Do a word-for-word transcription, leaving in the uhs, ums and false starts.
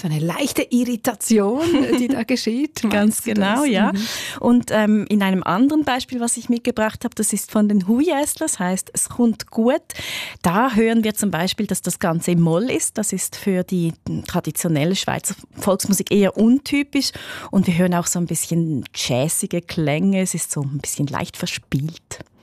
so eine leichte Irritation, die da geschieht. Ganz genau, das? ja. Mhm. Und ähm, in einem anderen Beispiel, was ich mitgebracht habe, das ist von den Huiäslers, heißt «Es kommt gut». Da hören wir zum Beispiel, dass das Ganze im Moll ist. Das ist für die traditionelle Schweizer Volksmusik eher untypisch. Und wir hören auch so ein bisschen jazzige Klänge. Es ist so ein bisschen leicht verspielt.